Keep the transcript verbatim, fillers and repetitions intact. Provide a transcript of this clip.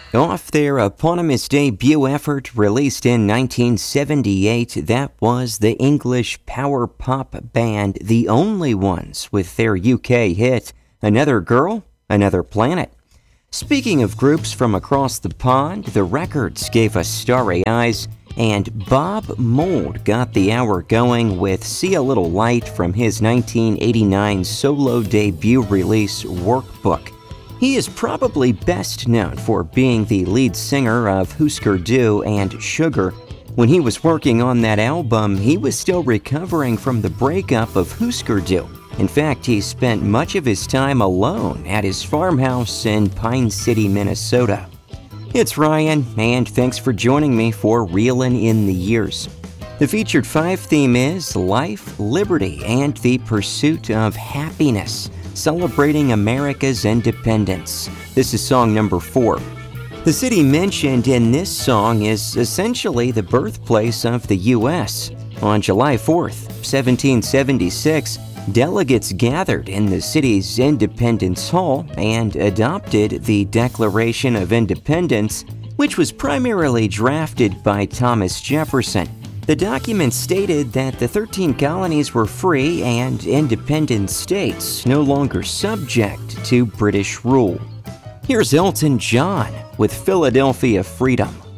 Off their eponymous debut effort released in nineteen seventy-eight, that was the English power pop band The Only Ones with their U K hit, Another Girl, Another Planet. Speaking of groups from across the pond, the Records gave us Starry Eyes, and Bob Mould got the hour going with See a Little Light from his nineteen eighty-nine solo debut release, Workbook. He is probably best known for being the lead singer of Husker Du and Sugar. When he was working on that album, he was still recovering from the breakup of Husker Du. In fact, he spent much of his time alone at his farmhouse in Pine City, Minnesota. It's Ryan, and thanks for joining me for Reelin' in the Years. The featured five theme is Life, Liberty, and the Pursuit of Happiness, celebrating America's independence. This is song number four. The city mentioned in this song is essentially the birthplace of the U S. On July fourth, seventeen seventy-six, delegates gathered in the city's Independence Hall and adopted the Declaration of Independence, which was primarily drafted by Thomas Jefferson. The document stated that the thirteen colonies were free and independent states, no longer subject to British rule. Here's Elton John with Philadelphia Freedom.